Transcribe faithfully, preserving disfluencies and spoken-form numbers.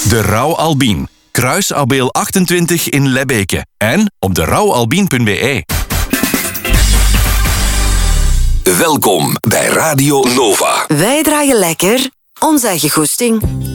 De Rauw Albien. Kruis Abeel achtentwintig in Lebbeke. En op de rauw albien punt b e. Welkom bij Radio Nova. Wij draaien lekker ons eigen goesting.